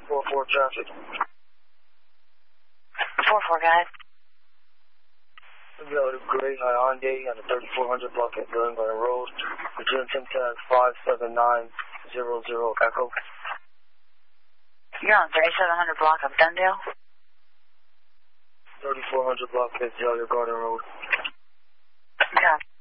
4-4 traffic. 4-4, guys. Go to Gray Hyundai on the 3400 block at Glen Garden Road. Virginia Timtag 57900 Echo. You're on 3700 block of Dundale. 3400 block at Zelia Garden Road. Okay.